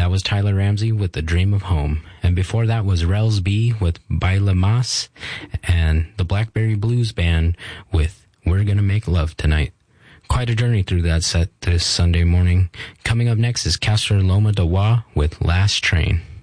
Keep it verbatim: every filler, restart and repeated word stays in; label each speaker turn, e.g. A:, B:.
A: That was Tyler Ramsey with The Dream of Home. And before that was Rels B with Baila Mas, and the Blackberry Blues Band with We're Gonna Make Love Tonight. Quite a journey through that set this Sunday morning. Coming up next is Castor Loma de Wa with Last Train.